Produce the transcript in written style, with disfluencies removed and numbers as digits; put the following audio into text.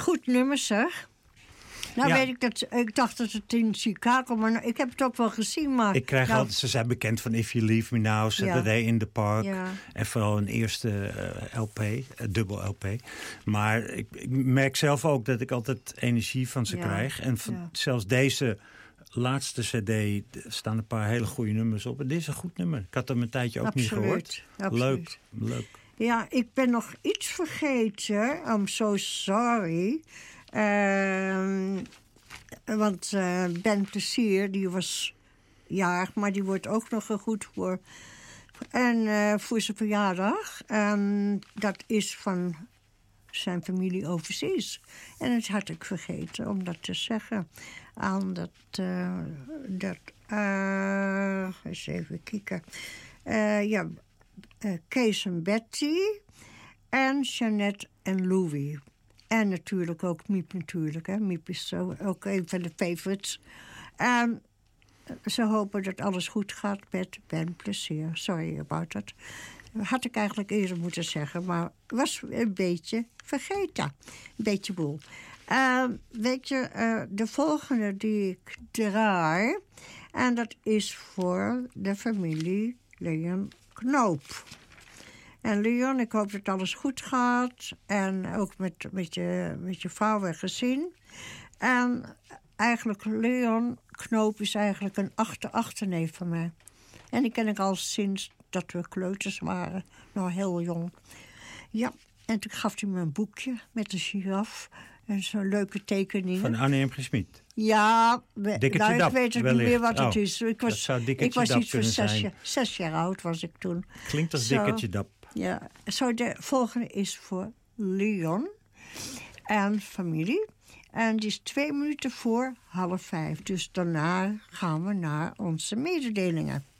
Goed nummer, zeg. Nou Ja. weet ik dat... Ik dacht dat het in Chicago... Maar ik heb het ook wel gezien, maar... Ik krijg altijd... Ze zijn bekend van If You Leave Me Now, Saturday in the Park. Ja. En vooral een eerste LP, dubbel LP. Maar ik merk zelf ook dat ik altijd energie van ze krijg. En zelfs deze laatste cd staan een paar hele goede nummers op. En dit is een goed nummer. Ik had hem een tijdje ook niet gehoord. Absoluut. Leuk. Ja, ik ben nog iets vergeten. I'm so sorry. Want Ben Plezier, die was jarig, maar die wordt ook nog goed voor. En voor zijn verjaardag. Dat is van zijn familie overzees. En dat had ik vergeten om dat te zeggen. Aan eens even kijken. Kees en Betty. En Jeannette en Louis. En natuurlijk ook Miep natuurlijk. Hè. Miep is zo ook een van de favorites. En ze hopen dat alles goed gaat met Ben Plezier. Sorry about that. Had ik eigenlijk eerder moeten zeggen. Maar was een beetje vergeten. Een beetje boel. Weet je, de volgende die ik draai... En dat is voor de familie Leon Knoop. En Leon, ik hoop dat alles goed gaat. En ook met je vrouw en gezin. En eigenlijk, Leon Knoop is eigenlijk een achterneef van mij. En die ken ik al sinds dat we kleuters waren. Nog heel jong. Ja, en toen gaf hij me een boekje met een giraf. En zo'n leuke tekening. Van Annie M. G. Schmid. Ja, ik weet het niet meer wat het is. Ik was iets van 6 jaar oud was ik toen. Klinkt als Dikkertje Dap. Ja, zo de volgende is voor Leon en familie. En die is 2 minuten voor 4:30. Dus daarna gaan we naar onze mededelingen.